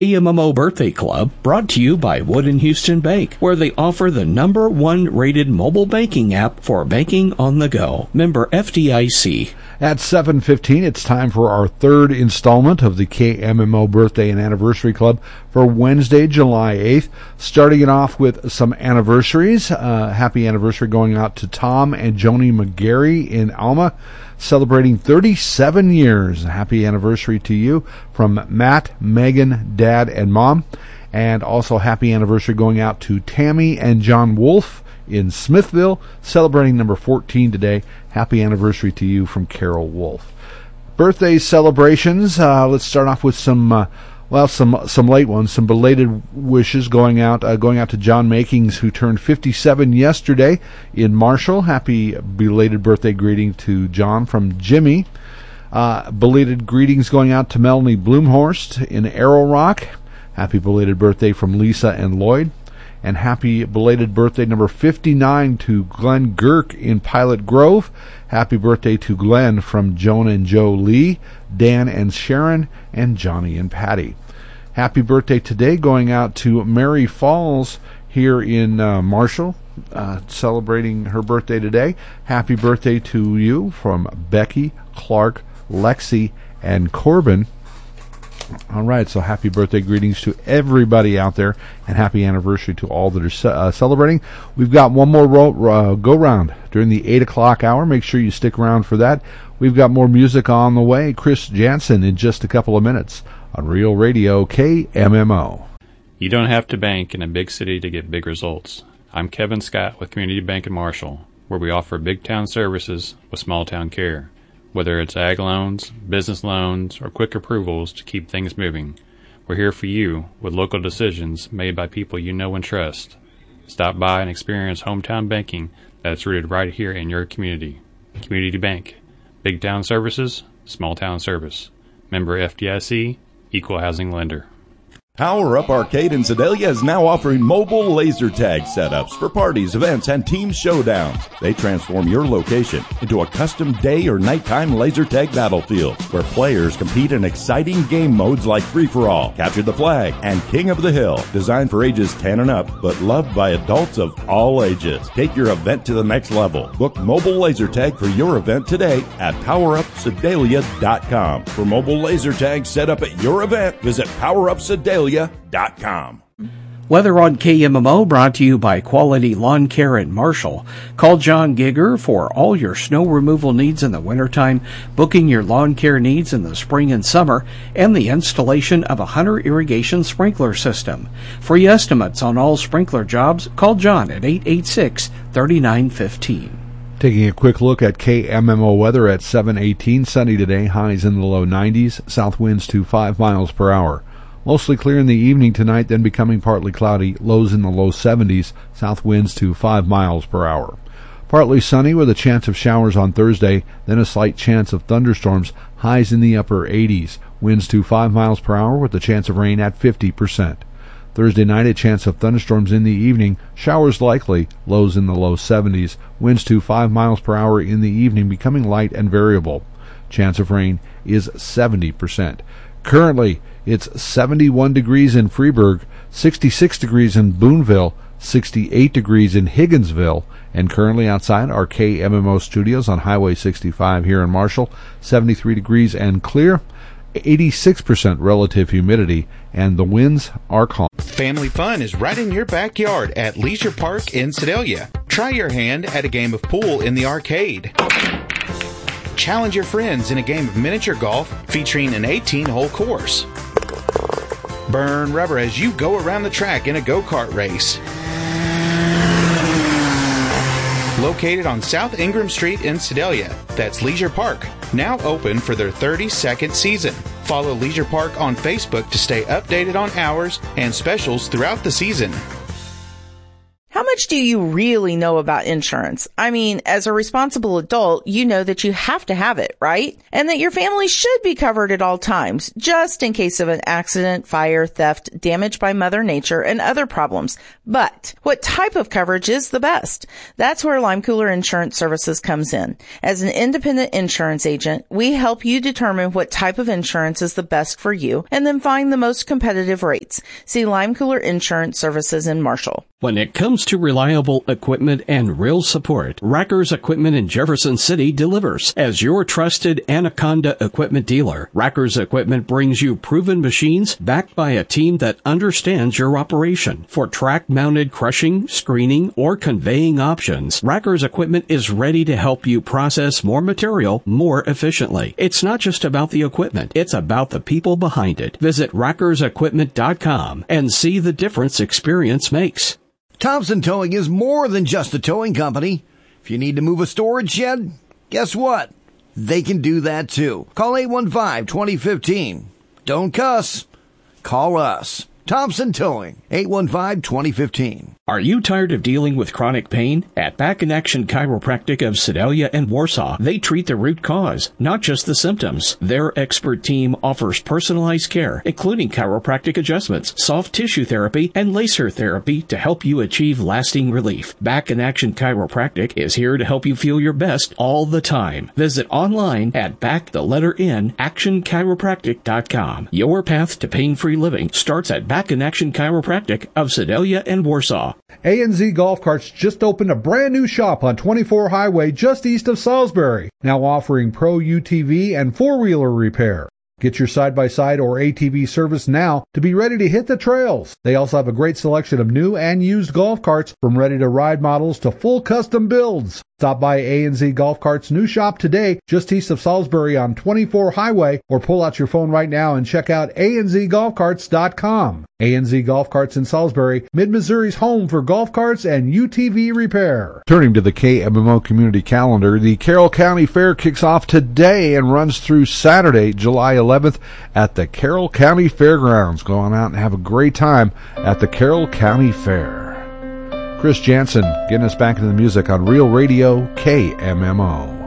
KMMO Birthday Club, brought to you by Wood & Houston Bank, where they offer the #1 rated mobile banking app for banking on the go. Member FDIC. At 7:15, it's time for our third installment of the KMMO Birthday and Anniversary Club for Wednesday, July 8th. Starting it off with some anniversaries. Happy anniversary going out to Tom and Joni McGarry in Alma, celebrating 37 years. Happy anniversary to you from Matt, Megan, Dad, and Mom. And also happy anniversary going out to Tammy and John Wolf in Smithville, celebrating number 14 today. Happy anniversary to you from Carol Wolf. Birthday celebrations. Let's start off with some late ones, some belated wishes going out to John Makings, who turned 57 yesterday in Marshall. Happy belated birthday greeting to John from Jimmy. Belated greetings going out to Melanie Bloomhorst in Arrow Rock. Happy belated birthday from Lisa and Lloyd. And happy belated birthday number 59 to Glenn Girk in Pilot Grove. Happy birthday to Glenn from Joan and Joe Lee, Dan and Sharon, and Johnny and Patty. Happy birthday today going out to Mary Falls here in Marshall, celebrating her birthday today. Happy birthday to you from Becky, Clark, Lexi, and Corbin. All right, so happy birthday greetings to everybody out there, and happy anniversary to all that are celebrating. We've got one more go-round during the 8 o'clock hour. Make sure you stick around for that. We've got more music on the way. Chris Jansen in just a couple of minutes on Real Radio KMMO. You don't have to bank in a big city to get big results. I'm Kevin Scott with Community Bank in Marshall, where we offer big town services with small town care. Whether it's ag loans, business loans, or quick approvals to keep things moving, we're here for you with local decisions made by people you know and trust. Stop by and experience hometown banking that's rooted right here in your community. Community Bank. Big town services, small town service. Member FDIC, Equal Housing Lender. Power Up Arcade in Sedalia is now offering mobile laser tag setups for parties, events, and team showdowns. They transform your location into a custom day or nighttime laser tag battlefield where players compete in exciting game modes like Free-for-All, Capture the Flag, and King of the Hill. Designed for ages 10 and up, but loved by adults of all ages. Take your event to the next level. Book mobile laser tag for your event today at PowerUpSedalia.com. For mobile laser tag set up at your event, visit PowerUpSedalia.com. Weather on KMMO brought to you by Quality Lawn Care in Marshall. Call John Gigger for all your snow removal needs in the wintertime, booking your lawn care needs in the spring and summer, and the installation of a Hunter irrigation sprinkler system. Free estimates on all sprinkler jobs. Call John at 886-3915. Taking a quick look at KMMO weather at 7:18. Sunny today, highs in the low 90s, south winds to 5 miles per hour. Mostly clear in the evening tonight, then becoming partly cloudy, lows in the low 70s, south winds to 5 miles per hour. Partly sunny with a chance of showers on Thursday, then a slight chance of thunderstorms, highs in the upper 80s, winds to 5 miles per hour with a chance of rain at 50%. Thursday night, a chance of thunderstorms in the evening, showers likely, lows in the low 70s, winds to 5 miles per hour in the evening, becoming light and variable. Chance of rain is 70%. Currently, it's 71 degrees in Freeburg, 66 degrees in Boonville, 68 degrees in Higginsville, and currently outside our KMMO studios on Highway 65 here in Marshall, 73 degrees and clear, 86% relative humidity, and the winds are calm. Family fun is right in your backyard at Leisure Park in Sedalia. Try your hand at a game of pool in the arcade. Challenge your friends in a game of miniature golf featuring an 18-hole course. Burn rubber as you go around the track in a go-kart race. Located on South Ingram Street in Sedalia, that's Leisure Park, now open for their 32nd season. Follow Leisure Park on Facebook to stay updated on hours and specials throughout the season. How much do you really know about insurance? I mean, as a responsible adult, you know that you have to have it, right? And that your family should be covered at all times, just in case of an accident, fire, theft, damage by Mother Nature, and other problems. But what type of coverage is the best? That's where Lime Cooler Insurance Services comes in. As an independent insurance agent, we help you determine what type of insurance is the best for you and then find the most competitive rates. See Lime Cooler Insurance Services in Marshall. When it comes to reliable equipment and real support, Racker's Equipment in Jefferson City delivers. As your trusted Anaconda equipment dealer, Racker's Equipment brings you proven machines backed by a team that understands your operation. For track-mounted crushing, screening, or conveying options, Racker's Equipment is ready to help you process more material more efficiently. It's not just about the equipment, it's about the people behind it. Visit rackersequipment.com and see the difference experience makes. Thompson Towing is more than just a towing company. If you need to move a storage shed, guess what? They can do that too. Call 815-2015. Don't cuss. Call us. Thompson Towing, 815-2015. Are you tired of dealing with chronic pain? At Back in Action Chiropractic of Sedalia and Warsaw, they treat the root cause, not just the symptoms. Their expert team offers personalized care, including chiropractic adjustments, soft tissue therapy, and laser therapy to help you achieve lasting relief. Back in Action Chiropractic is here to help you feel your best all the time. Visit online at actionchiropractic.com. Your path to pain-free living starts at Back in Action Chiropractic of Sedalia and Warsaw. A&Z Golf Carts just opened a brand new shop on 24 Highway just east of Salisbury, now offering Pro UTV and four-wheeler repair. Get your side-by-side or ATV service now to be ready to hit the trails. They also have a great selection of new and used golf carts, from ready-to-ride models to full custom builds. Stop by A&Z Golf Carts' new shop today, just east of Salisbury on 24 Highway, or pull out your phone right now and check out anzgolfcarts.com. A&Z Golf Carts in Salisbury, Mid-Missouri's home for golf carts and UTV repair. Turning to the KMMO community calendar, the Carroll County Fair kicks off today and runs through Saturday, July 11th at the Carroll County Fairgrounds. Go on out and have a great time at the Carroll County Fair. Chris Jansen getting us back into the music on Real Radio KMMO.